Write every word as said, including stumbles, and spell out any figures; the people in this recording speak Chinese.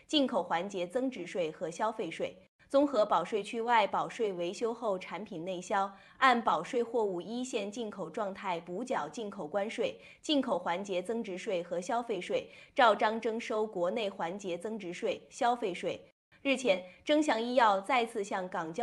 进口环节增值税和消费税。综合保税区外保税维修后产品内销，按保税货物一线进口状态补缴进口关税、进口环节增值税和消费税，照章征收国内环节增值税、消费税。日前，征祥医药再次向港交